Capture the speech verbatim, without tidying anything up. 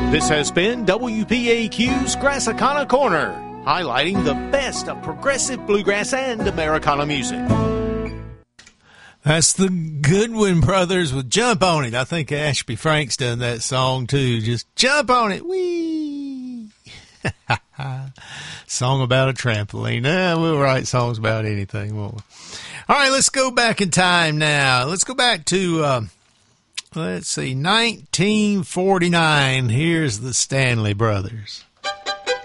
This has been W P A Q's Grassicana Corner, highlighting the best of progressive bluegrass and Americana music. That's the Goodwin Brothers with Jump On It. I think Ashby Frank's done that song too. Just jump on it. Whee! Song about a trampoline. Eh, we'll write songs about anything, won't we? All right, let's go back in time now. Let's go back to, uh, let's see, nineteen forty-nine. Here's the Stanley Brothers.